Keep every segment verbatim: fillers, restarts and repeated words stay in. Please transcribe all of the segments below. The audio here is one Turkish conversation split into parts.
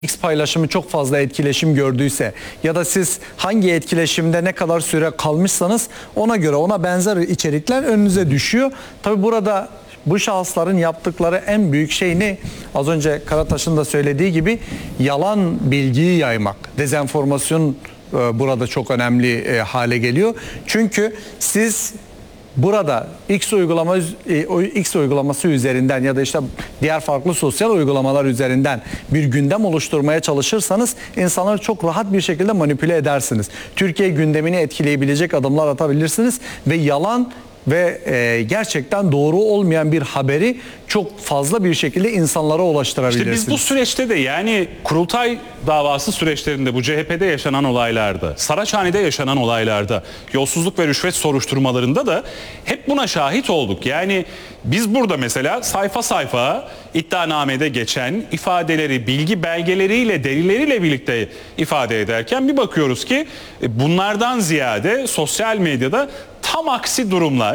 X paylaşımı çok fazla etkileşim gördüyse ya da siz hangi etkileşimde ne kadar süre kalmışsanız ona göre ona benzer içerikler önünüze düşüyor. Tabi burada bu şahısların yaptıkları en büyük şey ne? Az önce Karataş'ın da söylediği gibi yalan bilgiyi yaymak. Dezenformasyon e, burada çok önemli e, hale geliyor. Çünkü siz burada X uygulama X uygulaması üzerinden ya da işte diğer farklı sosyal uygulamalar üzerinden bir gündem oluşturmaya çalışırsanız insanları çok rahat bir şekilde manipüle edersiniz. Türkiye gündemini etkileyebilecek adımlar atabilirsiniz ve yalan ve e, gerçekten doğru olmayan bir haberi çok fazla bir şekilde insanlara ulaştırabilirsiniz. İşte biz bu süreçte de, yani Kurultay davası süreçlerinde, bu C H P'de yaşanan olaylarda, Saraçhane'de yaşanan olaylarda, yolsuzluk ve rüşvet soruşturmalarında da hep buna şahit olduk. Yani biz burada mesela sayfa sayfa iddianamede geçen ifadeleri, bilgi belgeleriyle, delilleriyle birlikte ifade ederken bir bakıyoruz ki bunlardan ziyade sosyal medyada tam aksi durumlar,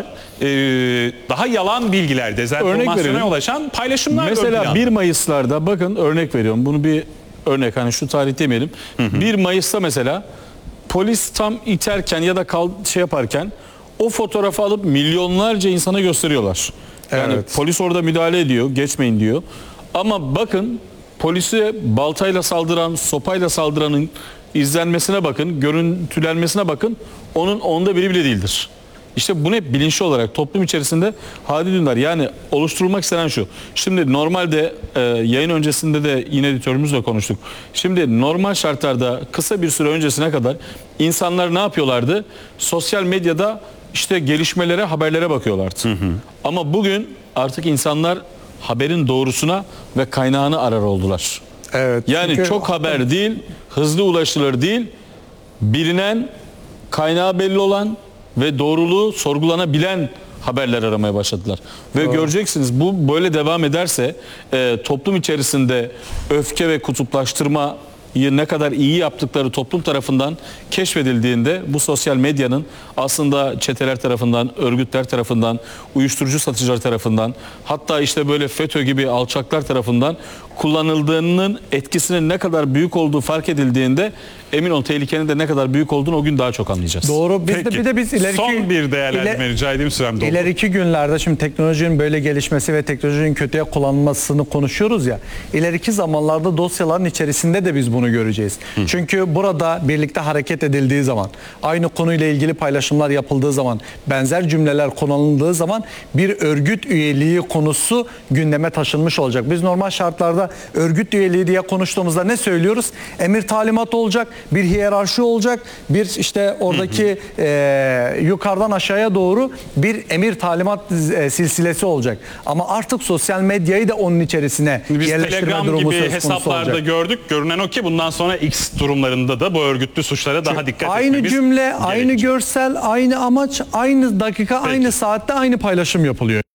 daha yalan bilgiler, dezenformasyona yol açan paylaşımlar. Mesela bir Mayıs'larda bakın, örnek veriyorum. Bunu bir örnek, hani şu tarih demeyelim. Hı hı. bir Mayıs'ta mesela polis tam iterken ya da kal, şey yaparken o fotoğrafı alıp milyonlarca insana gösteriyorlar. Yani evet, polis orada müdahale ediyor, geçmeyin diyor. Ama bakın, polise baltayla saldıran, sopayla saldıranın izlenmesine bakın, görüntülenmesine bakın. Onun onda biri bile değildir. İşte bunu hep bilinçli olarak toplum içerisinde Hadi Dündar, yani oluşturulmak istenen şu. Şimdi normalde e, yayın öncesinde de yine editörümüzle konuştuk. Şimdi normal şartlarda kısa bir süre öncesine kadar insanlar ne yapıyorlardı? Sosyal medyada işte gelişmelere, haberlere bakıyorlardı. Hı hı. Ama bugün artık insanlar haberin doğrusuna ve kaynağını arar oldular. Evet. Yani çünkü... çok haber değil, hızlı ulaşılır değil, bilinen, kaynağı belli olan ve doğruluğu sorgulanabilen haberler aramaya başladılar. Ve Doğru. göreceksiniz, bu böyle devam ederse e, toplum içerisinde öfke ve kutuplaştırmayı ne kadar iyi yaptıkları toplum tarafından keşfedildiğinde, bu sosyal medyanın aslında çeteler tarafından, örgütler tarafından, uyuşturucu satıcılar tarafından, hatta işte böyle FETÖ gibi alçaklar tarafından kullanıldığının etkisinin ne kadar büyük olduğu fark edildiğinde, emin ol tehlikenin de ne kadar büyük olduğunu o gün daha çok anlayacağız. Doğru. Biz de, bir de biz ileriki, son bir değerlendirme iler, rica edeyim, sürem doldu. İleriki günlerde şimdi teknolojinin böyle gelişmesi ve teknolojinin kötüye kullanılmasını konuşuyoruz ya. İleriki zamanlarda dosyaların içerisinde de biz bunu göreceğiz. Hı. Çünkü burada birlikte hareket edildiği zaman, aynı konuyla ilgili paylaşımlar yapıldığı zaman, benzer cümleler kullanıldığı zaman bir örgüt üyeliği konusu gündeme taşınmış olacak. Biz normal şartlarda örgüt üyeliği diye konuştuğumuzda ne söylüyoruz? Emir talimat olacak, bir hiyerarşi olacak, bir işte oradaki hı hı. E, yukarıdan aşağıya doğru bir emir talimat e, silsilesi olacak. Ama artık sosyal medyayı da onun içerisine biz yerleştirme Telegram durumu gibi söz konusu hesaplarda olacak. gördük. Görünen o ki bundan sonra X durumlarında da bu örgütlü suçlara daha Çünkü dikkat aynı etmemiz cümle, gerekir. aynı görsel, aynı amaç, aynı dakika, Peki. aynı saatte aynı paylaşım yapılıyor.